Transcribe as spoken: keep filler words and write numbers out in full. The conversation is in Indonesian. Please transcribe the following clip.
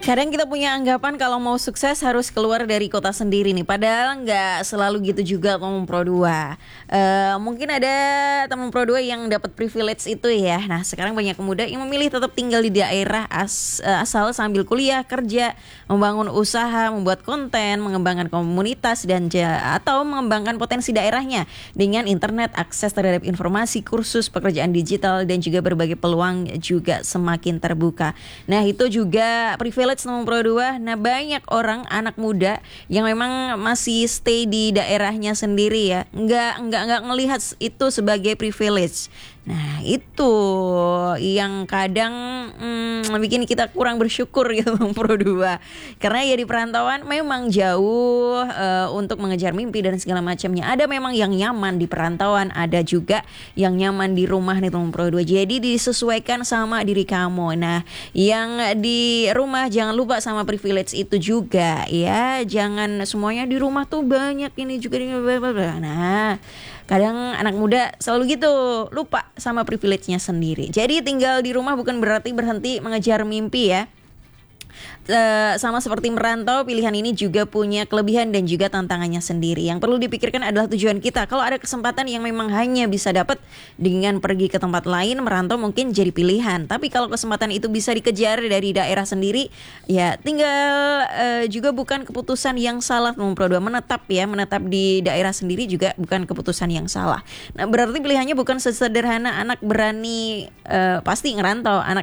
Kadang kita punya anggapan kalau mau sukses harus keluar dari kota sendiri nih. Padahal nggak selalu gitu juga teman Pro dua. Uh, mungkin ada teman Pro dua yang dapat privilege itu ya. Nah sekarang banyak pemuda yang memilih tetap tinggal di daerah as, uh, asal sambil kuliah, kerja, membangun usaha, membuat konten, mengembangkan komunitas dan ja, atau mengembangkan potensi daerahnya dengan internet, akses terhadap informasi, kursus, pekerjaan digital dan juga berbagai peluang juga semakin terbuka. Nah itu juga privilege nomor Pro dua. Nah banyak orang anak muda yang memang masih stay di daerahnya sendiri ya, nggak nggak nggak ngelihat itu sebagai privilege. Nah itu yang kadang hmm, bikin kita kurang bersyukur gitu Pro dua. Karena ya di perantauan memang jauh uh, untuk mengejar mimpi dan segala macamnya. Ada memang yang nyaman di perantauan, ada juga yang nyaman di rumah nih teman Pro dua. Jadi disesuaikan sama diri kamu. Nah yang di rumah jangan lupa sama privilege itu juga ya. Jangan semuanya di rumah tuh banyak ini juga. Nah kadang anak muda selalu gitu, lupa sama privilege-nya sendiri. Jadi tinggal di rumah bukan berarti berhenti mengejar mimpi ya. Uh, sama seperti merantau, pilihan ini juga punya kelebihan dan juga tantangannya sendiri. Yang perlu dipikirkan adalah tujuan kita. Kalau ada kesempatan yang memang hanya bisa dapat dengan pergi ke tempat lain, merantau mungkin jadi pilihan. Tapi kalau kesempatan itu bisa dikejar dari daerah sendiri, ya tinggal uh, juga bukan keputusan yang salah. Nomor Pro dua menetap ya, menetap di daerah sendiri juga bukan keputusan yang salah. Nah berarti pilihannya bukan sesederhana anak berani uh, pasti ngerantau, anak